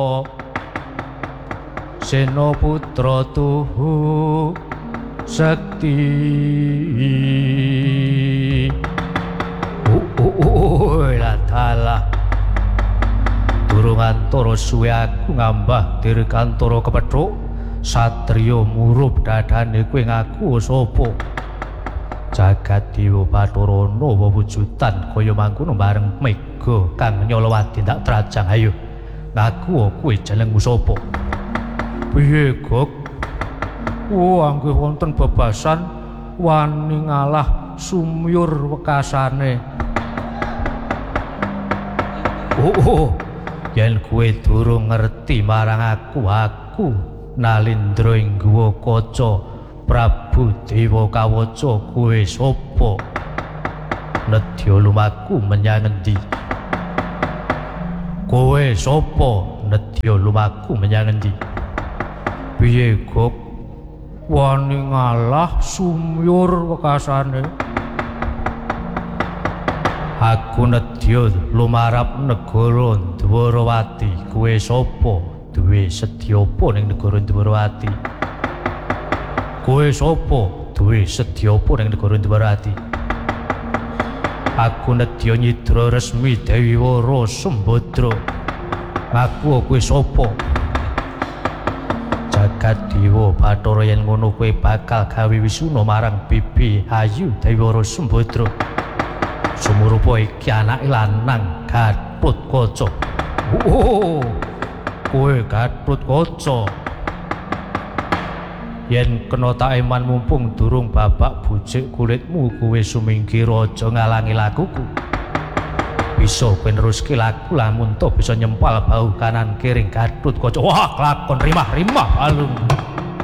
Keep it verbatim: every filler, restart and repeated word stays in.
Sena putra tuhu sekti. Oh, lah dalah. Durung antara suwe aku ngambah dirgantara kepethuk. Satriya murup dadane kowe ngaku sapa? Jagat Dewa Bathara Nawa wujudan kaya mangkono bareng mega kang nyolowati tak trajang. Ayo ngaku kowe jenengmu sapa? Piye, Gok? Oh, anggih wonten bebasan wani ngalah sumyur wekasane. Oh, oh, yen kowe durung ngerti marang aku, aku Nalindra Ingguwa Kaca Prabu Dewa Kawaca. Kowe sapa? Nedya lumaku menyang endi? Kowe sapa? Nedya lumaku menyang endi? Piye, Gok? Wani ngalah sumyur wekasane. Aku nedya lumarap negara Dwarawati. Kowe sapa? Duwe sedya apa ning negara Dwarawati? Kowe sapa? Duwe sedya apa ning negara Dwarawati? Aku nedya nyidra resmi Dewi Wara Sembadra. Ngaku kowe sapa? Jagat Dewa Bathara, yen ngono kowe bakal gawe wisuna marang Bibi Ayu Dewi Wara Sembadra. Sumurupa iki anake lanang Gatotkaca. Oh, kowe Gatotkaca. Yen kena tak eman mumpung durung babak bucik kulitmu, kowe sumingkir aja ngalangi lakuku. Bisa kowe neruske laku lamun to bisa nyempal bau kanan kiring Gatotkaca. Wah, kelakon rimah-rimah balung.